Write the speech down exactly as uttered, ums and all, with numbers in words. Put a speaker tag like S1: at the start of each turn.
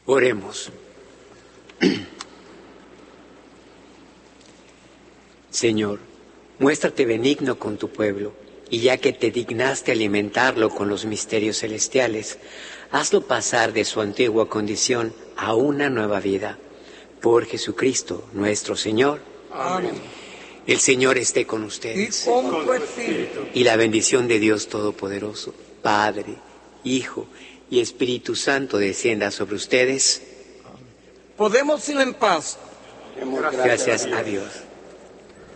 S1: Oremos. Señor, muéstrate benigno con tu pueblo, y ya que te dignaste alimentarlo con los misterios celestiales, hazlo pasar de su antigua condición a una nueva vida. Por Jesucristo, nuestro Señor.
S2: Amén.
S1: El Señor esté con ustedes.
S2: Y con tu espíritu.
S1: Y la bendición de Dios Todopoderoso, Padre, Hijo y Espíritu Santo descienda sobre ustedes.
S2: Podemos ir en paz.
S1: Gracias a Dios.